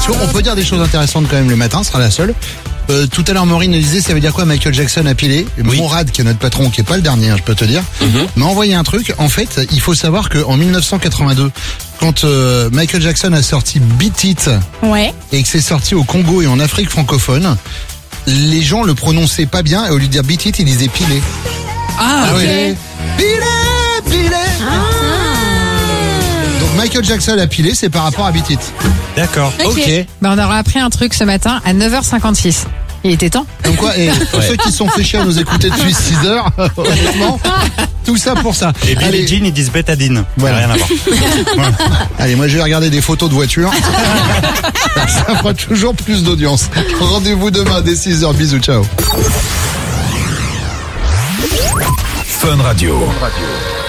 voiture. On peut dire des choses intéressantes quand même le matin, ce sera la seule. Tout à l'heure, Maureen nous disait, ça veut dire quoi Michael Jackson a pilé? Oui. Mourad, qui est notre patron, qui est pas le dernier, je peux te dire, m'a envoyé un truc. En fait, il faut savoir qu'en 1982, quand Michael Jackson a sorti Beat It, Ouais. et que c'est sorti au Congo et en Afrique francophone, les gens le prononçaient pas bien, et au lieu de dire Beat It, ils disaient pilé. Ah, ok. oui. Pilé. Donc Michael Jackson a pilé, c'est par rapport à Beat It. d'accord. Ok. Ok. On aura appris un truc ce matin à 9h56. Il était temps. Donc quoi, et pour ceux qui sont fait chier à nous écouter depuis 6 heures, honnêtement, tout ça pour ça. Et Billie Allez, Jean, ils disent bétadine. Voilà. Rien à voir. allez, moi je vais regarder des photos de voitures. Ça fera toujours plus d'audience. Rendez-vous demain dès 6h. Bisous, ciao. Fun Radio.